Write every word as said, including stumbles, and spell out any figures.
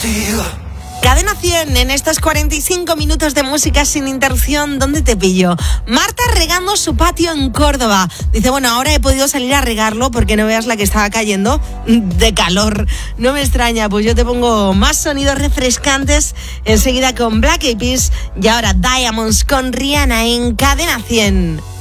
contigo. Cadena cien, en estos cuarenta y cinco minutos de música sin interrupción, ¿dónde te pillo? Marta regando su patio en Córdoba. Dice, bueno, ahora he podido salir a regarlo porque no veas la que estaba cayendo de calor. No me extraña, pues yo te pongo más sonidos refrescantes enseguida con Black Eyed Peas y ahora Diamonds con Rihanna en Cadena cien.